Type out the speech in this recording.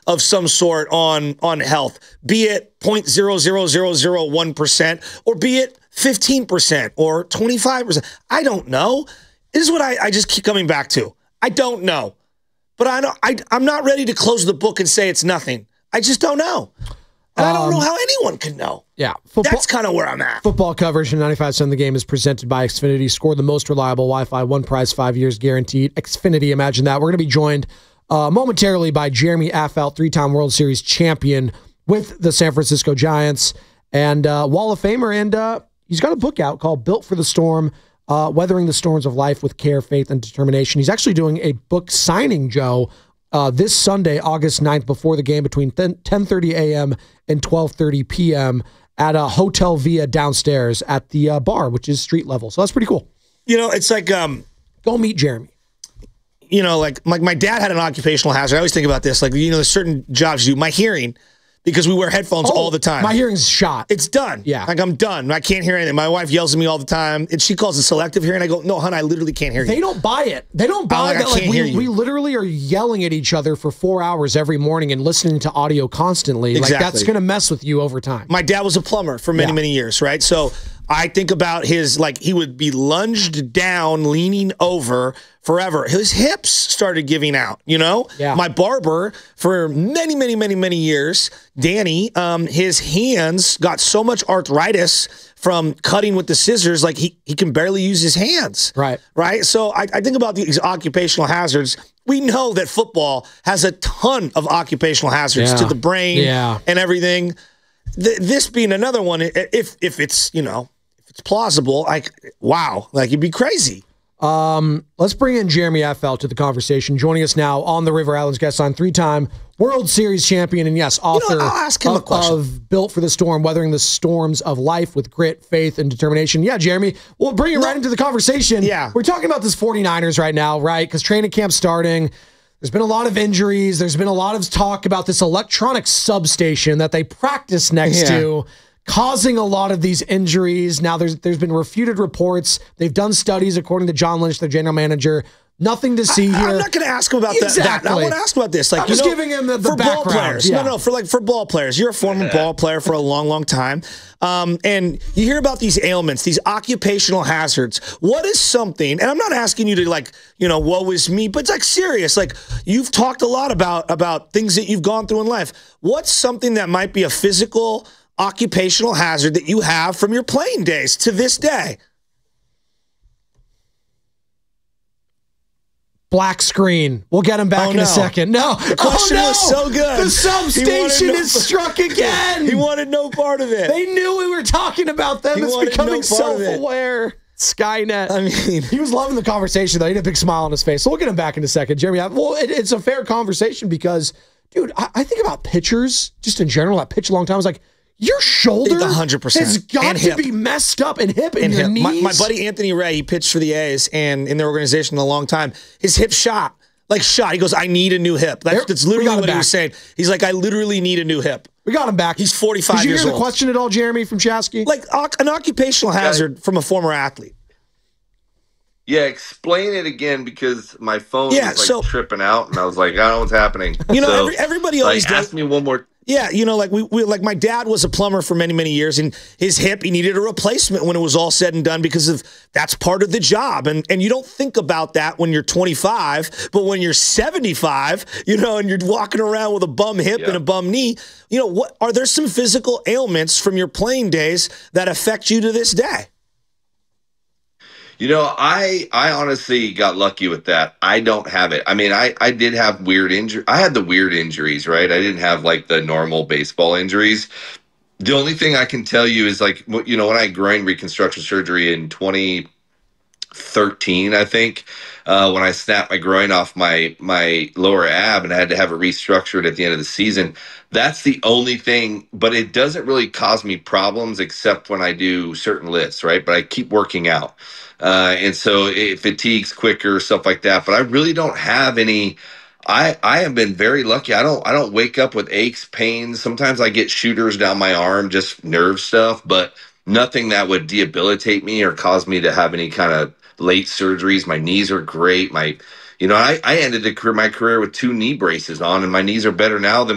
of some sort on health, be it 0.00001% or be it 15% or 25%. I don't know. This is what I just keep coming back to. I don't know. But I'm not ready to close the book and say it's nothing. I just don't know. And I don't know how anyone can know. Yeah. That's kind of where I'm at. Football coverage in 95% The Game is presented by Xfinity. Score the most reliable Wi-Fi, one price, 5 years guaranteed. Xfinity, imagine that. We're going to be joined momentarily by Jeremy Affeldt, three-time World Series champion with the San Francisco Giants and Wall of Famer. And he's got a book out called Built for the Storm, Weathering the Storms of Life with Care, Faith, and Determination. He's actually doing a book signing, Joe, this Sunday, August 9th, before the game between 10:30 a.m. and 12:30 p.m. at a Hotel Via downstairs at the bar, which is street level. So that's pretty cool. It's like go meet Jeremy. Like my dad had an occupational hazard. I always think about this. Like, there's certain jobs you do. My hearing, because we wear headphones all the time. My hearing's shot. It's done. Yeah. Like, I'm done. I can't hear anything. My wife yells at me all the time, and she calls it selective hearing. I go, no, hon, I literally can't hear you. They don't buy it. They don't buy that. Like, we literally are yelling at each other for 4 hours every morning and listening to audio constantly. Exactly. Like, that's going to mess with you over time. My dad was a plumber for many, many years, right? So I think about he would be lunged down, leaning over forever. His hips started giving out, Yeah. My barber for many, many, many, many years, Danny, his hands got so much arthritis from cutting with the scissors, like he can barely use his hands. Right. Right? So I think about these occupational hazards. We know that football has a ton of occupational hazards to the brain and everything. This being another one, if it's, if it's plausible, wow, it'd be crazy. Let's bring in Jeremy Affeldt to the conversation. Joining us now on the River Islands guest line, three-time World Series champion and, yes, author I'll ask him a question. of Built for the Storm, Weathering the Storms of Life with Grit, Faith, and Determination. Yeah, Jeremy, we'll bring you right into the conversation. Yeah. We're talking about this 49ers right now, right? Because training camp's starting. There's been a lot of injuries. There's been a lot of talk about this electronic substation that they practice next to, causing a lot of these injuries. Now, there's been refuted reports. They've done studies, according to John Lynch, their general manager. Nothing to see here. I'm not going to ask him about that. I want to ask about this. I'm just giving him the background. Ball players. Yeah. No, for ball players. You're a former ball player for a long, long time. And you hear about these ailments, these occupational hazards. What is something, and I'm not asking you to woe is me, but it's serious. You've talked a lot about things that you've gone through in life. What's something that might be a physical occupational hazard that you have from your playing days to this day? Black screen. We'll get him back in a second. No. The question was so good. The substation is struck again. He wanted no part of it. They knew we were talking about them. It's becoming self-aware. Skynet. I mean, he was loving the conversation, though. He had a big smile on his face. So we'll get him back in a second. Jeremy, it's a fair conversation because, dude, I think about pitchers just in general that pitch a long time. I was like, your shoulder 100% has got to be messed up, and hip and your knees. My buddy Anthony Ray, he pitched for the A's and in their organization a long time. His hip shot. He goes, I need a new hip. That's literally what he was saying. He's like, I literally need a new hip. We got him back. He's 45 years old. Did you hear the question at all, Jeremy, from Chasky? An occupational hazard from a former athlete. Yeah, explain it again because my phone was tripping out, and I was like, I don't know what's happening. Everybody always does. Ask me one more. Yeah, my dad was a plumber for many, many years, and his hip, he needed a replacement when it was all said and done because that's part of the job. And you don't think about that when you're 25, but when you're 75, and you're walking around with a bum hip and a bum knee, what are there some physical ailments from your playing days that affect you to this day? I honestly got lucky with that. I don't have it. I mean, I did have weird injury. I had the weird injuries, right? I didn't have the normal baseball injuries. The only thing I can tell you is when I had groin reconstruction surgery in 2013, I think, when I snapped my groin off my lower ab and I had to have it restructured at the end of the season. That's the only thing, but it doesn't really cause me problems except when I do certain lifts, right? But I keep working out. And so it fatigues quicker, stuff like that. But I really don't have any. I have been very lucky. I don't wake up with aches, pains. Sometimes I get shooters down my arm, just nerve stuff, but nothing that would debilitate me or cause me to have any kind of late surgeries. My knees are great. I ended my career with 2 knee braces on, and my knees are better now than